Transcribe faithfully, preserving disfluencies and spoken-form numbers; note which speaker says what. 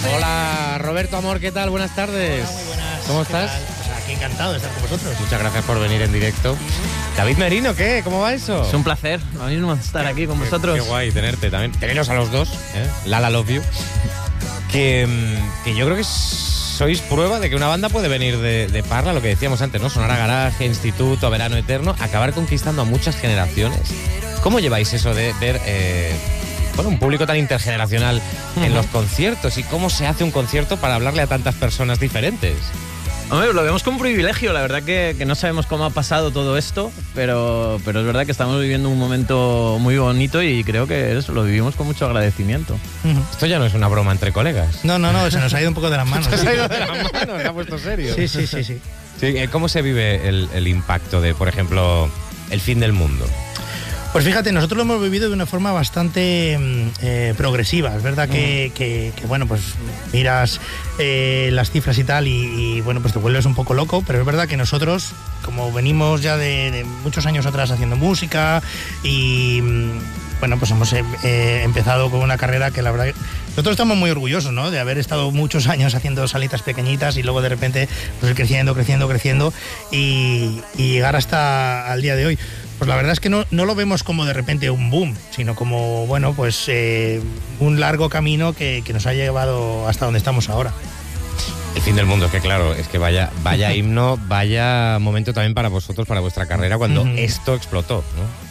Speaker 1: Hola, Roberto Amor, ¿qué tal? Buenas tardes.
Speaker 2: Hola, muy buenas.
Speaker 1: ¿Cómo
Speaker 2: ¿Qué
Speaker 1: estás?
Speaker 2: tal? Pues aquí encantado de estar con vosotros.
Speaker 1: Muchas gracias por venir en directo. David Merino, ¿qué? ¿Cómo va eso?
Speaker 3: Es un placer, a mí no estar aquí con vosotros.
Speaker 1: Qué, qué guay tenerte también. Teneros a los dos, ¿eh? Lala Love You. Que, que yo creo que sois prueba de que una banda puede venir de, de Parla, lo que decíamos antes, ¿no? Sonar a garaje, instituto, verano eterno, acabar conquistando a muchas generaciones. ¿Cómo lleváis eso de ver eh, bueno, un público tan intergeneracional uh-huh. en los conciertos? ¿Y cómo se hace un concierto para hablarle a tantas personas diferentes?
Speaker 3: Hombre, lo vemos como un privilegio, la verdad que, que no sabemos cómo ha pasado todo esto, pero, pero es verdad que estamos viviendo un momento muy bonito y creo que eso lo vivimos con mucho agradecimiento.
Speaker 1: Uh-huh. Esto ya no es una broma entre colegas.
Speaker 2: No, no, no, se nos ha ido un poco de las manos.
Speaker 1: Se ha ido de las manos, se ha puesto serio.
Speaker 2: Sí, sí, sí, sí.
Speaker 1: sí ¿Cómo se vive el, el impacto de, por ejemplo, el fin del mundo?
Speaker 2: Pues fíjate, nosotros lo hemos vivido de una forma bastante eh, progresiva. Es verdad que, uh-huh. que, que bueno, pues miras eh, las cifras y tal y, y, bueno, pues te vuelves un poco loco, pero es verdad que nosotros, como venimos ya de, de muchos años atrás haciendo música y, bueno, pues hemos eh, empezado con una carrera que la verdad... Nosotros estamos muy orgullosos, ¿no?, de haber estado muchos años haciendo salitas pequeñitas y luego de repente pues ir creciendo, creciendo, creciendo y, y llegar hasta el día de hoy. Pues la verdad es que no, no lo vemos como de repente un boom, sino como, bueno, pues eh, un largo camino que, que nos ha llevado hasta donde estamos ahora.
Speaker 1: El fin del mundo, es que claro, es que vaya, vaya himno, vaya momento también para vosotros, para vuestra carrera, cuando uh-huh. esto explotó, ¿no?